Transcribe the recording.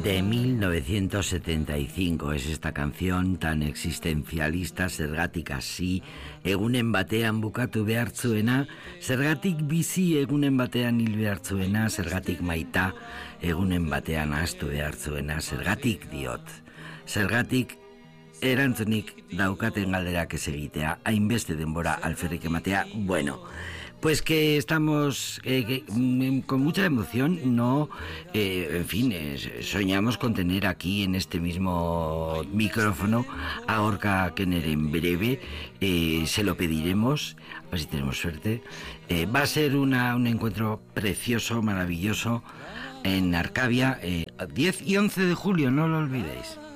de 1975 es esta canción tan existencialista, zergatik hasi egunen batean bukatu behar zuena, zergatik bizi egunen batean hil behar zuena, zergatik maita egunen batean ahaztu behar zuena, zergatik diot, zergatik erantzunik daukaten galderak ez egitea, hainbeste denbora alferrik ematea. Bueno, pues que estamos con mucha emoción, ¿no? Soñamos con tener aquí en este mismo micrófono a Gorka Knörr en breve. Se lo pediremos, a ver si tenemos suerte. Va a ser un encuentro precioso, maravilloso en Arcavia, 10 y 11 de julio, no lo olvidéis.